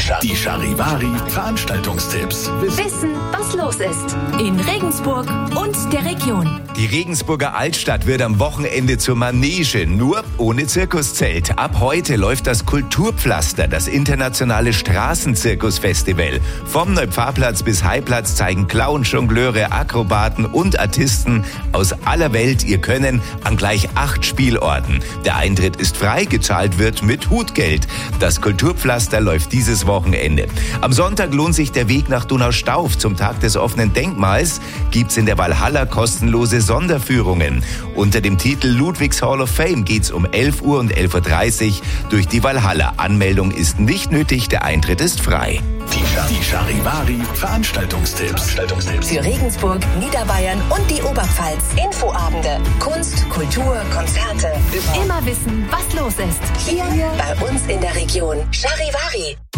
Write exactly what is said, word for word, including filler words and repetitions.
Die Charivari Veranstaltungstipps. Wissen, was los ist in Regensburg und der Region. Die Regensburger Altstadt wird am Wochenende zur Manege, nur ohne Zirkuszelt. Ab heute läuft das Kulturpflaster, das internationale Straßenzirkusfestival. Vom Neupfarrplatz bis Highplatz zeigen Clown, Jongleure, Akrobaten und Artisten aus aller Welt ihr Können an gleich acht Spielorten. Der Eintritt ist frei, gezahlt wird mit Hutgeld. Das Kulturpflaster läuft dieses Wochenende. Am Sonntag lohnt sich der Weg nach Donaustauf. Zum Tag des offenen Denkmals gibt's in der Walhalla kostenlose Sonderführungen. Unter dem Titel Ludwigs Hall of Fame geht's um elf Uhr und elf Uhr dreißig durch die Walhalla. Anmeldung ist nicht nötig, der Eintritt ist frei. Die, die Charivari Veranstaltungstipps. Veranstaltungstipps. Für Regensburg, Niederbayern und die Oberpfalz. Infoabende, Kunst, Kultur, Konzerte. Immer wissen, was los ist. Hier bei uns in der Region. Charivari.